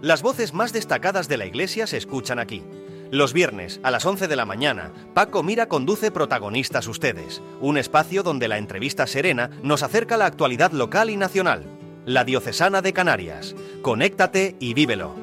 Las voces más destacadas de la Iglesia se escuchan aquí. Los viernes, a las 11 de la mañana, Paco Mira conduce Protagonistas Ustedes, un espacio donde la entrevista serena nos acerca a la actualidad local y nacional. La Diocesana de Canarias. Conéctate y vívelo.